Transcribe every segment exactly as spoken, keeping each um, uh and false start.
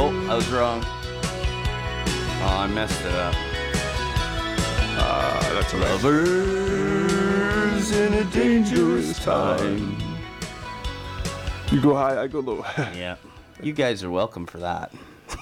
Oh, I was wrong. Oh, I messed it up. Uh, that's all right. Lovers in a dangerous time. You go high, I go low. Yeah. You guys are welcome for that.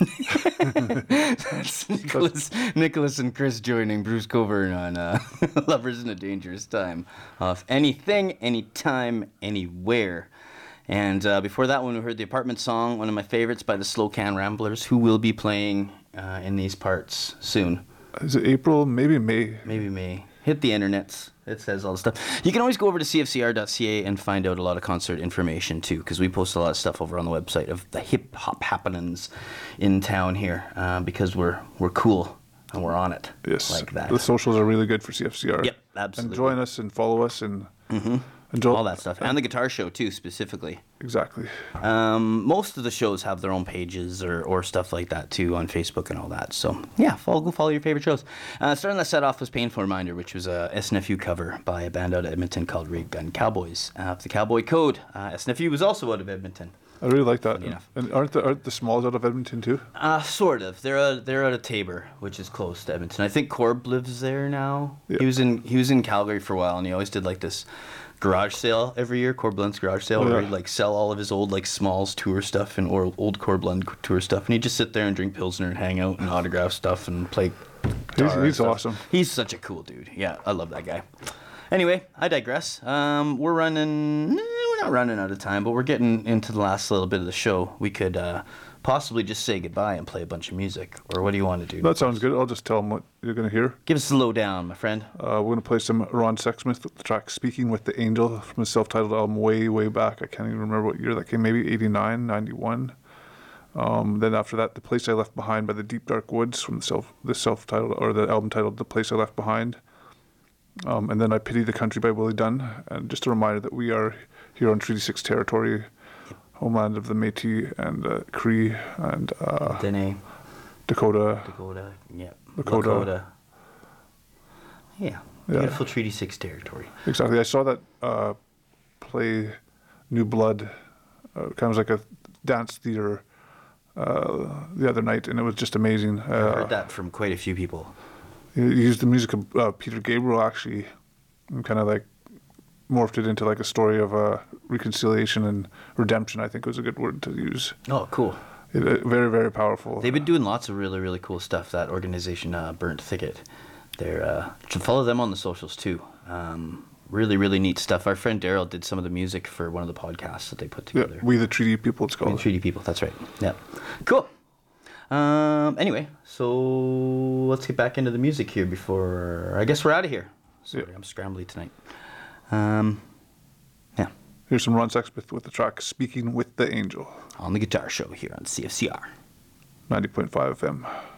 That's Nicholas, Nicholas and Chris joining Bruce Coburn on uh, Lovers in a Dangerous Time off Anything, Anytime, Anywhere. And uh, before that one, we heard the Apartment Song, one of my favorites by the Slow Can Ramblers, who will be playing uh, in these parts soon. Is it April? Maybe May. Maybe May. Hit the internets. It says all the stuff. You can always go over to c f c r dot c a and find out a lot of concert information too, because we post a lot of stuff over on the website of the hip hop happenings in town here, uh, because we're we're cool and we're on it. Yes, like that. The socials are really good for C F C R. Yep, absolutely. And join us and follow us and mm-hmm. enjoy all that stuff, and the guitar show too, specifically. Exactly. Um, most of the shows have their own pages or, or stuff like that too on Facebook and all that. So yeah, follow go follow your favorite shows. Uh, starting that set off was "Painful Reminder," which was a S N F U cover by a band out of Edmonton called Rig Gun Cowboys. Uh, the Cowboy Code. Uh, S N F U was also out of Edmonton. I really like that. Funny enough. And aren't the aren't the Smalls out of Edmonton too? Uh, sort of. They're out, they're out of Tabor, which is close to Edmonton. I think Corb lives there now. Yeah. He was in he was in Calgary for a while, and he always did like this garage sale every year, Corblund's garage sale, Oh, where yeah. he'd like sell all of his old like Smalls tour stuff and or old Corblund tour stuff, and he'd just sit there and drink Pilsner and hang out and autograph stuff and play He's, guitar and he's stuff. awesome. He's such a cool dude. Yeah, I love that guy. Anyway, I digress. Um, we're running. eh, We're not running out of time, but we're getting into the last little bit of the show. We could uh, possibly just say goodbye and play a bunch of music, or what do you want to do? That sounds good. I'll just tell them what you're going to hear. Give us a lowdown, my friend. Uh, we're going to play some Ron Sexsmith with the track "Speaking with the Angel" from his self-titled album way, way back. I can't even remember what year that came. Maybe eighty-nine, ninety-one. Um, then after that, "The Place I Left Behind" by the Deep Dark Woods from the self the self-titled or the album titled "The Place I Left Behind." Um, and then "I Pity the Country" by Willie Dunn. And just a reminder that we are here on Treaty Six territory, homeland of the Métis and uh, Cree and uh, Dene, Dakota. Dakota, yeah, Lakota. Lakota. Yeah, Yeah. beautiful Treaty Six territory. Exactly. I saw that uh, play New Blood, uh, kind of like a dance theater uh, the other night, and it was just amazing. I've Uh, heard that from quite a few people. he used the music of uh, Peter Gabriel, actually, and kind of like morphed it into like a story of uh, reconciliation and redemption, I think was a good word to use. Oh, cool. It, uh, very, very powerful. They've been doing lots of really, really cool stuff. That organization, uh, Burnt Thicket. They're uh, to follow them on the socials too. Um, really, really neat stuff. Our friend Daryl did some of the music for one of the podcasts that they put Yeah, together. We the Treaty People, it's We called. the Treaty People. That's right. Yeah. Cool. Um, anyway, so let's get back into the music here before I guess we're out of here. Sorry, Yeah. I'm scrambly tonight. Um, yeah, Here's some Ron Sexsmith with the track "Speaking with the Angel," on the guitar show here on C F C R. ninety point five F M.